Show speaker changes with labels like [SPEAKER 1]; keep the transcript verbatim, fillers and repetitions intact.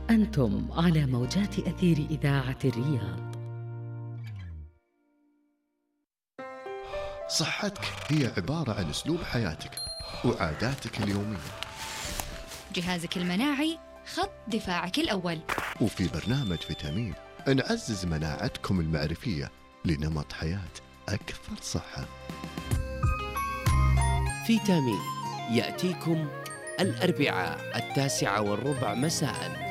[SPEAKER 1] أنتم على موجات أثير إذاعة الرياض.
[SPEAKER 2] صحتك هي عبارة عن أسلوب حياتك وعاداتك اليومية.
[SPEAKER 3] جهازك المناعي خط دفاعك الأول.
[SPEAKER 2] وفي برنامج فيتامين نعزز مناعتكم المعرفية لنمط حياة أكثر صحة.
[SPEAKER 4] فيتامين يأتيكم الأربعاء التاسعة والربع مساءً.